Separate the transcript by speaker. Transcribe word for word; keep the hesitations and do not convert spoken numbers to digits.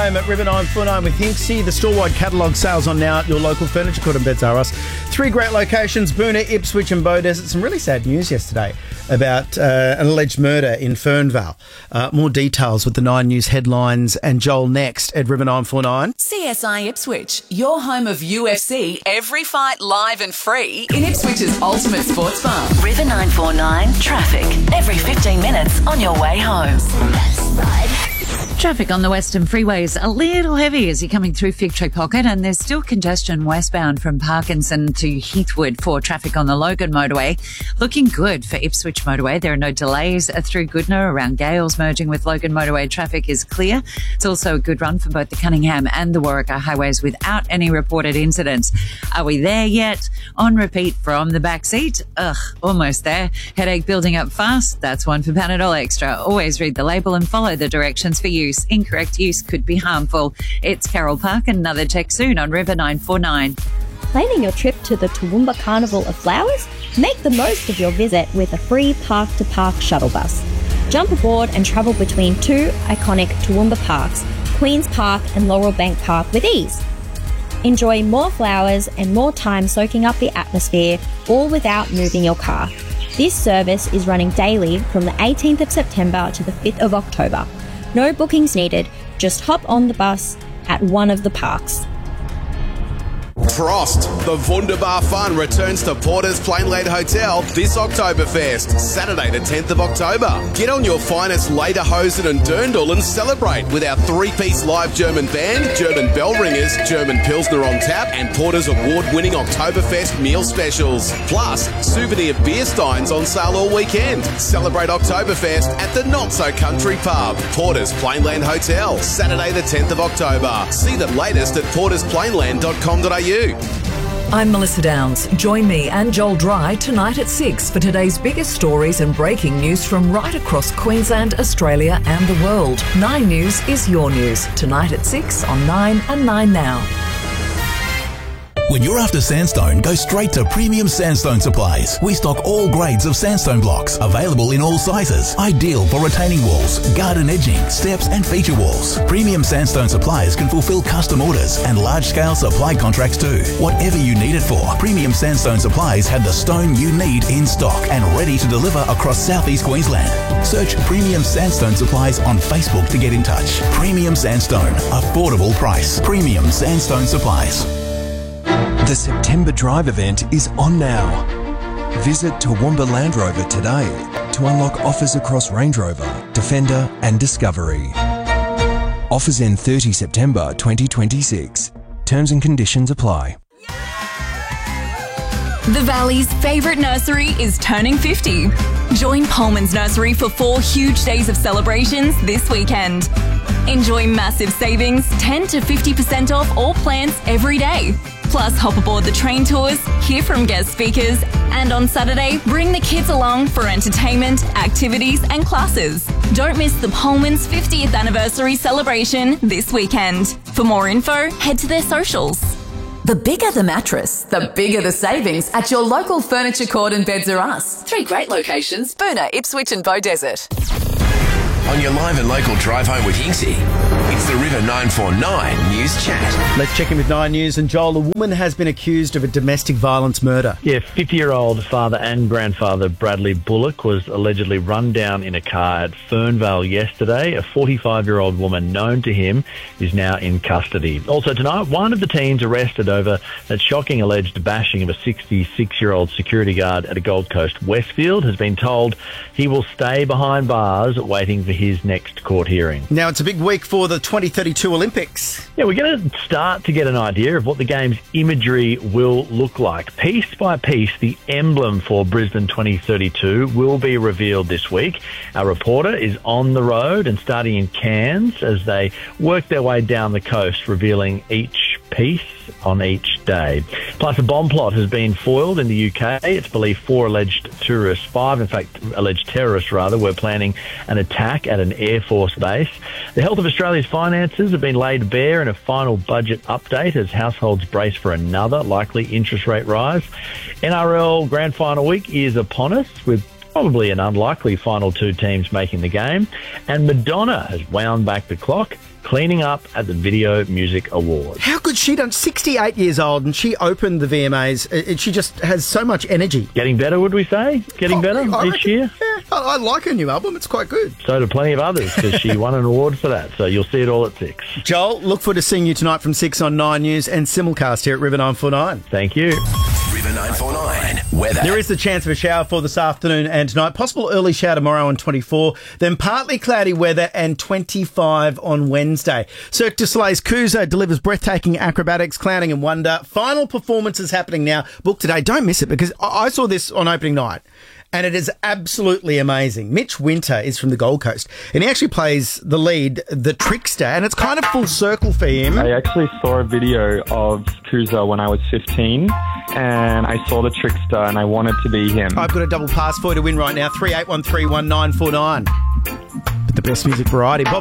Speaker 1: home at River nine four nine with Hinksy. The store-wide catalogue sales on now at your local Furniture Court and Beds R Us. Three great locations, Boonah, Ipswich and Beaudesert. Some really sad news yesterday about uh, an alleged murder in Fernvale. Uh, more details with the Nine News headlines and Joel next at River nine four nine.
Speaker 2: C S I Ipswich, your home of U F C, every fight live and free in Ipswich's ultimate sports bar. River nine four nine, traffic, every fifteen minutes on your way home.
Speaker 3: Traffic on the Western freeways a little heavy as you're coming through Fig Tree Pocket, and there's still congestion westbound from Parkinson to Heathwood for traffic on the Logan motorway. Looking good for Ipswich motorway. There are no delays through Goodna around Gales. Merging with Logan motorway traffic is clear. It's also a good run for both the Cunningham and the Warwick highways without any reported incidents. Are we there yet? On repeat from the back seat. Ugh, almost there. Headache building up fast. That's one for Panadol Extra. Always read the label and follow the directions for use. Incorrect use could be harmful. It's Carol Park. Another check soon on River nine four nine.
Speaker 4: Planning your trip to the Toowoomba Carnival of Flowers? Make the most of your visit with a free park-to-park shuttle bus. Jump aboard and travel between two iconic Toowoomba parks, Queen's Park and Laurel Bank Park, with ease. Enjoy more flowers and more time soaking up the atmosphere, all without moving your car. This service is running daily from the eighteenth of September to the fifth of October. No bookings needed, just hop on the bus at one of the parks.
Speaker 5: Frost, the Wunderbar Fun returns to Porter's Plainland Hotel this Oktoberfest, Saturday the tenth of October. Get on your finest Lederhosen and Dirndl and celebrate with our three-piece live German band, German bell ringers, German Pilsner on tap, and Porter's award-winning Oktoberfest meal specials. Plus, souvenir beer steins on sale all weekend. Celebrate Oktoberfest at the Not-So-Country Pub, Porter's Plainland Hotel, Saturday the tenth of October. See the latest at porters plainland dot com dot a u.
Speaker 6: I'm Melissa Downs. Join me and Joel Dry tonight at six for today's biggest stories and breaking news from right across Queensland, Australia and the world. Nine News is your news. Tonight at six on Nine and Nine Now.
Speaker 7: When you're after sandstone, go straight to Premium Sandstone Supplies. We stock all grades of sandstone blocks, available in all sizes. Ideal for retaining walls, garden edging, steps and feature walls. Premium Sandstone Supplies can fulfill custom orders and large-scale supply contracts too. Whatever you need it for, Premium Sandstone Supplies have the stone you need in stock and ready to deliver across southeast Queensland. Search Premium Sandstone Supplies on Facebook to get in touch. Premium Sandstone, affordable price. Premium Sandstone Supplies.
Speaker 8: The September Drive event is on now. Visit Toowoomba Land Rover today to unlock offers across Range Rover, Defender and Discovery. Offers end thirtieth of September twenty twenty-six. Terms and conditions apply.
Speaker 9: The Valley's favourite nursery is turning fifty. Join Pullman's Nursery for four huge days of celebrations this weekend. Enjoy massive savings, ten to fifty percent off all plants every day. Plus, hop aboard the train tours, hear from guest speakers, and on Saturday, bring the kids along for entertainment, activities and classes. Don't miss the Pullman's fiftieth anniversary celebration this weekend. For more info, head to their socials.
Speaker 2: The bigger the mattress, the bigger the savings at your local Furniture Court and Beds R Us. Three great locations, Boonah, Ipswich and Beaudesert.
Speaker 10: On your live and local drive home with Hinksy, it's the River nine four nine News Chat.
Speaker 1: Let's check in with Nine News. And Joel, a woman has been accused of a domestic violence murder.
Speaker 11: Yeah, fifty-year-old father and grandfather Bradley Bullock was allegedly run down in a car at Fernvale yesterday. A forty-five-year-old woman known to him is now in custody. Also tonight, one of the teens arrested over that shocking alleged bashing of a sixty-six-year-old security guard at a Gold Coast Westfield has been told he will stay behind bars waiting for his next court hearing.
Speaker 1: Now, it's a big week for the twenty thirty-two Olympics.
Speaker 11: Yeah, we're going to start to get an idea of what the game's imagery will look like. Piece by piece, the emblem for Brisbane twenty thirty-two will be revealed this week. Our reporter is on the road and starting in Cairns as they work their way down the coast, revealing each piece on each day. Plus, a bomb plot has been foiled in the U K. It's believed four alleged tourists, five in fact alleged terrorists rather, were planning an attack at an Air Force base. The health of Australia's finances have been laid bare in a final budget update as households brace for another likely interest rate rise. N R L Grand Final week is upon us, with probably an unlikely final two teams making the game. And Madonna has wound back the clock cleaning up at the Video Music Awards.
Speaker 1: How good she done? sixty-eight years old, and she opened the V M As. And she just has so much energy.
Speaker 11: Getting better, would we say? Getting
Speaker 1: Oh,
Speaker 11: better
Speaker 1: I
Speaker 11: each
Speaker 1: reckon-
Speaker 11: year?
Speaker 1: Yeah, I, I like her new album. It's quite good.
Speaker 11: So do plenty of others, because she won an award for that. So you'll see it all at six.
Speaker 1: Joel, look forward to seeing you tonight from six on Nine News and simulcast here at River nine four nine.
Speaker 11: Thank you.
Speaker 10: River nine four nine weather.
Speaker 1: There is the chance of a shower for this afternoon and tonight. Possible early shower tomorrow on twenty-four. Then partly cloudy weather and twenty-five on Wednesday. Cirque du Soleil's Kuzo delivers breathtaking acrobatics, clowning and wonder. Final performances happening now. Book today. Don't miss it, because I I saw this on opening night. And it is absolutely amazing. Mitch Winter is from the Gold Coast, and he actually plays the lead, the Trickster, and it's kind of full circle for him.
Speaker 12: I actually saw a video of Kuzo when I was fifteen, and I saw the Trickster, and I wanted to be him.
Speaker 1: I've got a double pass for you to win right now, three eight one three one nine four nine. But the best music variety. Bob